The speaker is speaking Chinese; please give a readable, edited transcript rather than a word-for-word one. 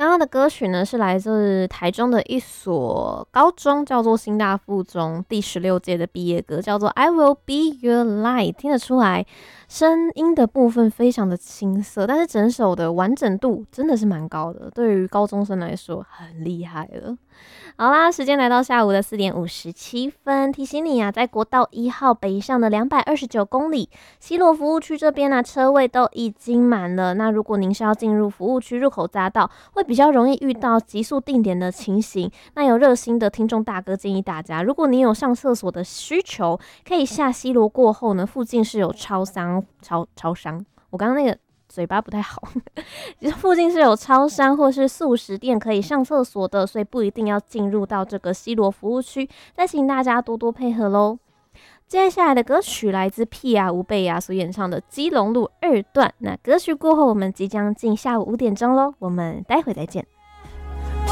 刚刚的歌曲呢是来自台中的一所高中，叫做新大附中第16届的毕业歌，叫做《I Will Be Your Light》。听得出来，声音的部分非常的青涩，但是整首的完整度真的是蛮高的，对于高中生来说很厉害了。好啦，时间来到下午的4:57，提醒你啊，在国道1号北上的229公里，西螺服务区这边呢，车位都已经满了。那如果您是要进入服务区入口匝道，会比较容易遇到急速定点的情形。那有热心的听众大哥建议大家，如果你有上厕所的需求，可以下西螺过后呢，附近是有超商。我刚刚那个嘴巴不太好，附近是有超商或是速食店可以上厕所的，所以不一定要进入到这个西螺服务区。再请大家多多配合咯。接下来的歌曲来自屁啊吴贝雅所演唱的《基隆路2段》。那歌曲过后，我们即将进下午5点钟咯，我们待会再见。